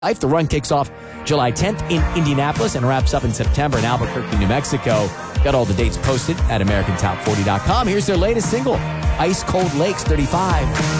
Life. The run kicks off July 10th in Indianapolis and wraps up in September in Albuquerque, New Mexico. Got all the dates posted at AmericanTop40.com. Here's their latest single, Ice Cold Lakes 35.